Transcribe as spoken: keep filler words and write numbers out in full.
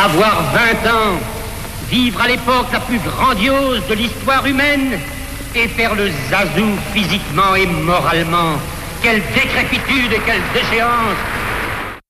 Avoir vingt ans, vivre à l'époque la plus grandiose de l'histoire humaine et faire le zazou physiquement et moralement. Quelle décrépitude et quelle déchéance!